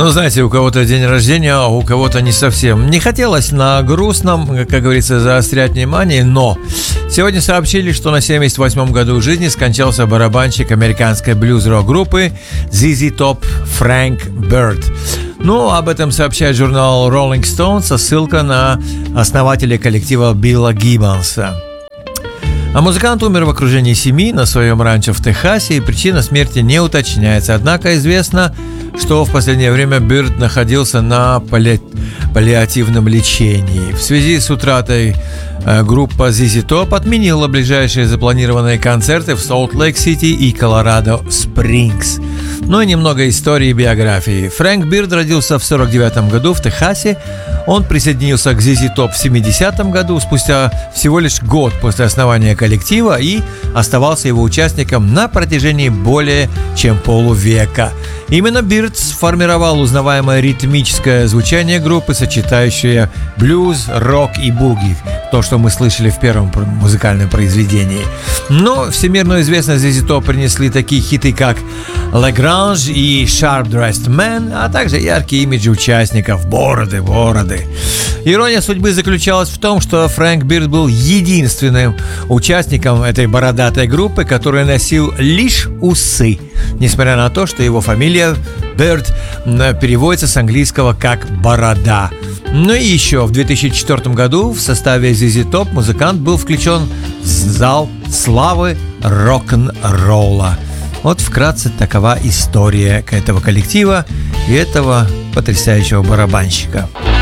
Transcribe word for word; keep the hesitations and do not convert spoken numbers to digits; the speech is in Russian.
Ну, знаете, у кого-то день рождения, а у кого-то не совсем. Не хотелось на грустном, как говорится, заострять внимание, но сегодня сообщили, что на семьдесят восьмом году жизни скончался барабанщик американской блюз-рок группы зет зет Top Фрэнк Бирд. Ну, об этом сообщает журнал Rolling Stone со ссылкой на основателя коллектива Билла Гиббонса. А музыкант умер в окружении семьи на своем ранчо в Техасе, и причина смерти не уточняется. Однако известно, что в последнее время Бирд находился на палли... паллиативном лечении. В связи с утратой э, группа зет зет Top отменила ближайшие запланированные концерты в Солт-Лейк-Сити и Колорадо-Спрингс. Ну и немного истории и биографии. Фрэнк Бирд родился в сорок девятом году в Техасе. Он присоединился к зет зет Top в семидесятом году, спустя всего лишь год после основания коллектива, и оставался его участником на протяжении более чем полувека. Именно Бирд сформировал узнаваемое ритмическое звучание группы, сочетающее блюз, рок и буги, то, что мы слышали в первом музыкальном произведении. Но всемирную известность зет зет Top принесли такие хиты, как «Lagrange» и «Sharp Dressed Man», а также яркие имиджи участников, бороды, бороды. Ирония судьбы заключалась в том, что Фрэнк Бирд был единственным участником этой бородатой группы, который носил лишь усы, несмотря на то, что его фамилия Бирд переводится с английского как «борода». Ну и еще в две тысячи четвёртом году в составе зет зет Top музыкант был включен в зал славы рок-н-ролла. Вот вкратце такова история этого коллектива и этого потрясающего барабанщика.